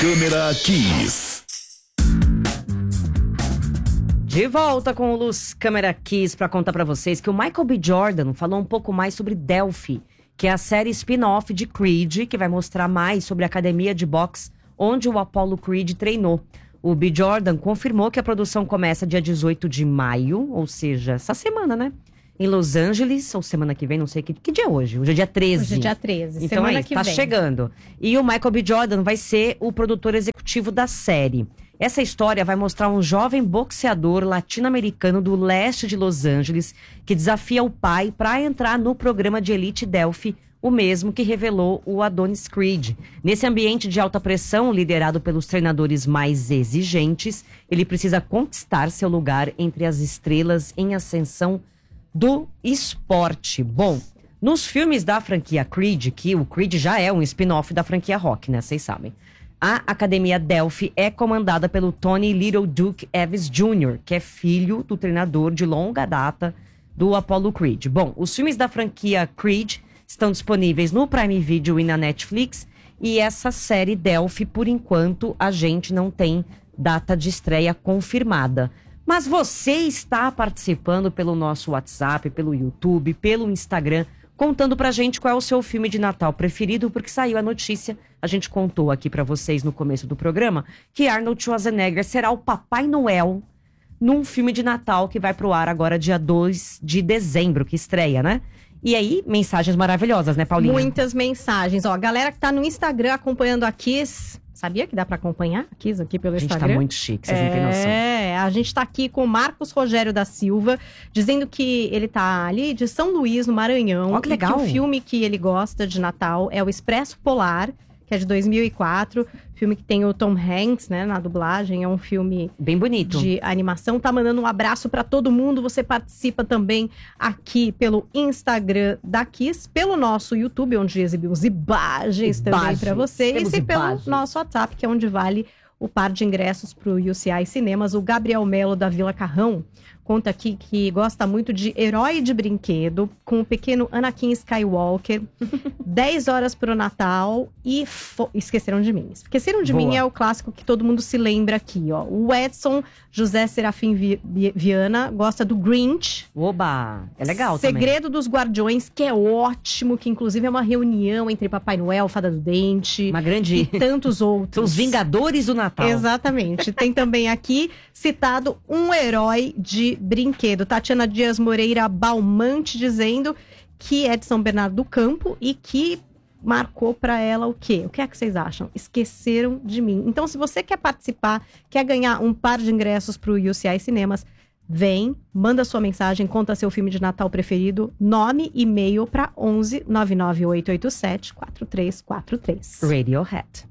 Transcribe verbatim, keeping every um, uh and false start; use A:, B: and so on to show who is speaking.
A: Câmera Kiss.
B: De volta com o Luz Câmera Kiss para contar para vocês que o Michael B. Jordan falou um pouco mais sobre Delphi, que é a série spin-off de Creed, que vai mostrar mais sobre a academia de boxe onde o Apollo Creed treinou. O B. Jordan confirmou que a produção começa dia dezoito de maio, ou seja, essa semana, né? Em Los Angeles, ou semana que vem, não sei que, que dia é hoje. Hoje é dia treze.
C: Hoje é dia treze,
B: então
C: semana
B: aí,
C: que
B: tá
C: vem.
B: chegando. E o Michael B. Jordan vai ser o produtor executivo da série. Essa história vai mostrar um jovem boxeador latino-americano do leste de Los Angeles que desafia o pai para entrar no programa de elite Delphi, o mesmo que revelou o Adonis Creed. Nesse ambiente de alta pressão, liderado pelos treinadores mais exigentes, ele precisa conquistar seu lugar entre as estrelas em ascensão do esporte. Bom, nos filmes da franquia Creed, que o Creed já é um spin-off da franquia Rock, né? Vocês sabem. A Academia Delphi é comandada pelo Tony Little Duke Evans Júnior, que é filho do treinador de longa data do Apollo Creed. Bom, os filmes da franquia Creed estão disponíveis no Prime Video e na Netflix. E essa série Delphi, por enquanto, a gente não tem data de estreia confirmada. Mas você está participando pelo nosso WhatsApp, pelo YouTube, pelo Instagram, contando pra gente qual é o seu filme de Natal preferido, porque saiu a notícia, a gente contou aqui pra vocês no começo do programa, que Arnold Schwarzenegger será o Papai Noel num filme de Natal que vai pro ar agora dia dois de dezembro, que estreia, né? E aí, mensagens maravilhosas, né, Paulinha?
C: Muitas mensagens. Ó, a galera que tá no Instagram acompanhando a Kiss. Sabia que dá pra acompanhar a Kiss aqui pelo Instagram?
B: A gente tá muito chique, vocês
C: é,
B: não têm noção.
C: É, a gente tá aqui com o Marcos Rogério da Silva, dizendo que ele tá ali de São Luís, no Maranhão.
B: Ó, que legal.
C: E que o filme que ele gosta de Natal é o Expresso Polar, que é de dois mil e quatro. Filme que tem o Tom Hanks, né, na dublagem. É um filme
B: bem bonito
C: de animação. Tá mandando um abraço pra todo mundo. Você participa também aqui pelo Instagram da Kiss, pelo nosso YouTube, onde exibimos imagens também pra vocês.
B: Temos
C: e pelo
B: imagens.
C: nosso WhatsApp, que é onde vale o par de ingressos pro U C I Cinemas. O Gabriel Melo, da Vila Carrão, conta aqui que gosta muito de Herói de Brinquedo, com o pequeno Anakin Skywalker, dez horas pro Natal e fo- Esqueceram de Mim. Esqueceram de
B: Boa.
C: Mim é o clássico que todo mundo se lembra aqui, ó. O Edson José Serafim Vi- Vi- Viana gosta do Grinch.
B: Oba! É legal também.
C: Segredo dos Guardiões, que é ótimo, que inclusive é uma reunião entre Papai Noel, Fada do Dente
B: Uma grande...
C: e tantos outros.
B: Os Vingadores do Natal.
C: Exatamente. Tem também aqui citado um herói de brinquedo. Tatiana Dias Moreira Balmante dizendo que é de São Bernardo do Campo e que marcou pra ela o quê? O que é que vocês acham? Esqueceram de Mim. Então, se você quer participar, quer ganhar um par de ingressos pro U C I Cinemas, vem, manda sua mensagem, conta seu filme de Natal preferido, nome e e-mail para onze nove nove oito oito sete quatro três quatro três.
B: Radiohead.